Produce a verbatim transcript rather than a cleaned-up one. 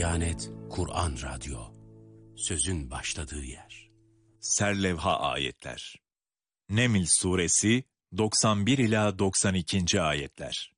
Diyanet Kur'an Radyo, sözün başladığı yer. Serlevha ayetler. Neml suresi doksan bir ila doksan ikinci ayetler.